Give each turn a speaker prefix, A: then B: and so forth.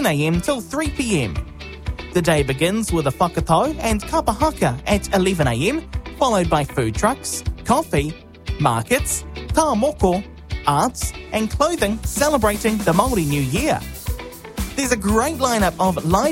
A: 10am till 3pm. The day begins with a whakatau and kapa haka at 11am, followed by food trucks, coffee, markets, tā moko, arts and clothing celebrating the Māori New Year. There's a great lineup of live